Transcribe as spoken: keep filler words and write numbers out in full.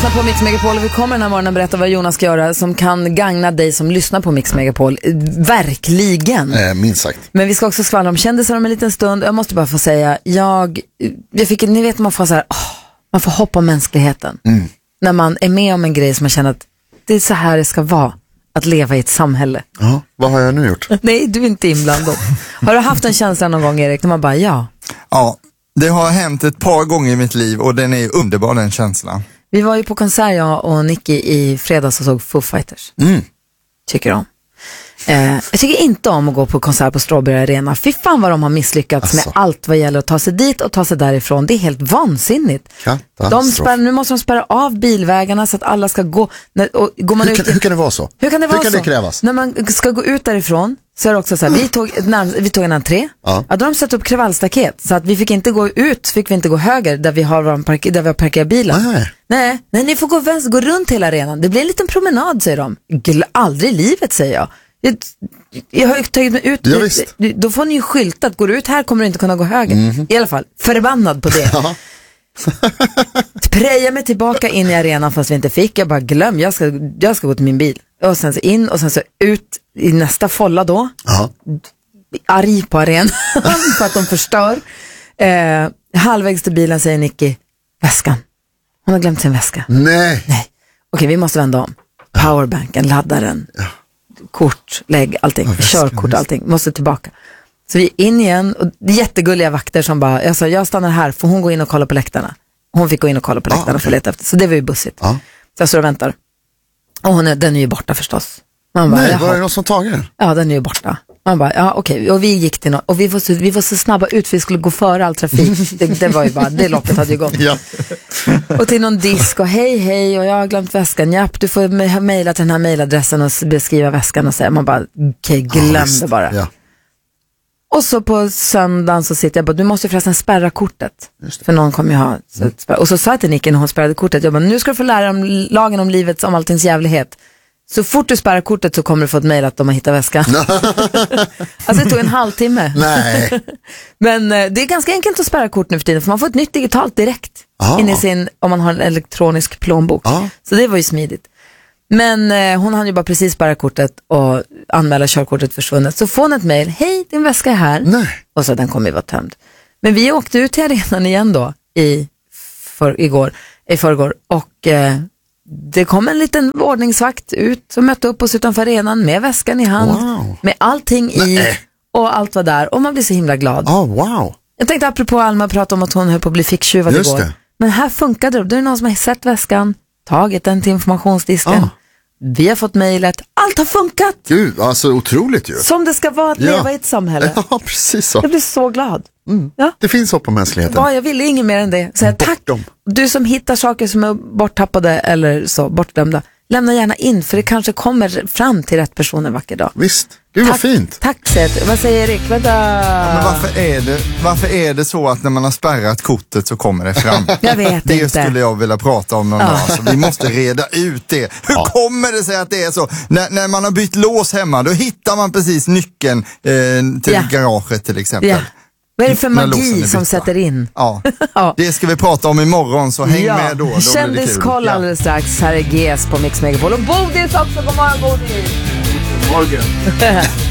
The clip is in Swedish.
lyssnar på Mix Megapol och vi kommer den här morgonen berätta vad Jonas ska göra som kan gagna dig som lyssnar på Mix Megapol. Verkligen. Eh, minst sagt. Men vi ska också skvallra om kändisar om en liten stund. Jag måste bara få säga, jag, jag fick, ni vet man får så här, oh, man får hoppa om mänskligheten. Mm. När man är med om en grej som man känner att det är så här det ska vara. Att leva i ett samhälle. Ja, vad har jag nu gjort? Nej, du är inte inblandad. Har du haft en känsla någon gång, Erik, när man bara, ja. Ja, det har hänt ett par gånger i mitt liv och den är underbar, den känslan. Vi var ju på konsert, jag och Nicky, i fredags och såg Foo Fighters. Mm. Tycker om. Eh, jag tycker inte om att gå på konsert på Strawberry Arena. Fy fan vad de har misslyckats alltså. med allt vad gäller att ta sig dit och ta sig därifrån. Det är helt vansinnigt. De spär, nu måste de spärra av bilvägarna så att alla ska gå. När, och går man hur, ut kan, hur kan det vara så? Hur kan det, hur vara kan så? det krävas? När man ska gå ut därifrån så är det också så här, vi tog, vi tog en entré. Ja. Ja, då har de satt upp kravallstaket så att vi fick inte gå ut, fick vi inte gå höger där vi har, park, där vi har parkerat bilen. Nej. Nej, nej, ni får gå vänster, gå runt hela arenan. Det blir en liten promenad, säger de. Gl- aldrig i livet, säger jag. Jag, jag har ju tagit mig ut. Ja, visst. Då får ni ju skyltat. Går du ut här kommer du inte kunna gå höger. Mm-hmm. I alla fall, förbannad på det. Preja mig tillbaka in i arenan fast vi inte fick. Jag bara glöm, jag ska, jag ska gå till min bil. Och sen så in och sen så ut i nästa folla då. Aha. Arg på arenan för att de förstör. Eh, halvvägs till bilen säger Nicky, väskan. Hon har glömt sin väska. Nej. Nej. Okej, vi måste vända om. Powerbanken, laddaren. Ja. Kort, lägg, allting, ja, körkort, allting, måste tillbaka. Så vi är in igen och jättegulliga vakter som bara, jag sa, jag stannar här, får hon gå in och kolla på läktarna? Hon fick gå in och kolla på läktarna ah, okay. för att leta efter, så det var ju bussigt. Ah. Så jag står och väntar. Och hon är, den är ju borta förstås. Man bara, nej, var det någon som tagit den? Ja, den är ju borta. Man bara, ja okej, okay. Och vi gick till något, och vi var, så, vi var så snabba ut för vi skulle gå före all trafik. Det, det var ju bara, det loppet hade ju gått. Ja. Och till någon disk och hej hej och jag har glömt väskan. Japp, du får mejla till den här mejladressen och beskriva väskan och säga. Man bara, okej, okay, glöm ja, det bara. Ja. Och så på söndagen så sitter jag bara, du måste förresten spärra kortet. För någon kommer ju ha. Så mm. Och så sa jag till Nicky när hon spärrade kortet, jag bara, nu ska du få lära om lagen om livet, om alltings jävlighet. Så fort du spärrar kortet så kommer du få ett mejl att de har hittat väskan. Alltså det tog en halvtimme. Nej. Men eh, det är ganska enkelt att spärra kort nu för tiden. För man får ett nytt digitalt direkt. Ah. In i sin, om man har en elektronisk plånbok. Ah. Så det var ju smidigt. Men eh, hon hann ju bara precis spärra kortet och anmäla körkortet försvunnet. Så får hon ett mejl. Hej, din väska är här. Nej. Och så den kommer ju vara tömd. Men vi åkte ut till arenan igen då. I, för, igår, i förrgår. Och... Eh, det kom en liten ordningsvakt ut och mötte upp oss utanför arenan med väskan i hand. Wow. Med allting i Nej. Och allt var där. Och man blir så himla glad. Oh, wow. Jag tänkte apropå Alma prata om att hon höll på att bli ficktjuvad igår. Det. Men här funkade det. Då är det någon som har sett väskan, tagit den till informationsdisken. Oh. Vi har fått mejlet. Allt har funkat. Gud, alltså otroligt ju. Som det ska vara att ja. leva i ett samhälle. Ja, precis så. Jag blir så glad. Mm. Ja. Det finns hopp på mänskligheten. Ja, jag ville inget mer än det. Så tack. Du som hittar saker som är borttappade eller så, bortdömda. Lämna gärna in, för det kanske kommer fram till rätt person en vacker dag. Visst, gud vad fint. Tack, Seth. Vad säger Erik? Vänta. Ja, men varför är, det, varför är det så att när man har spärrat kortet så kommer det fram? Jag vet det inte. Det skulle jag vilja prata om någon ja. dag. Så vi måste reda ut det. Hur ja. kommer det sig att det är så? När, när man har bytt lås hemma, då hittar man precis nyckeln eh, till ja. garaget till exempel. Ja. Vad är det för magi som sätter in? Ja. ja, det ska vi prata om imorgon, så häng ja. med då. då Kändiskoll ja. alldeles strax. Här är G S på Mix Megapol. Och Bodis också, god morgon Bodis! God morgon.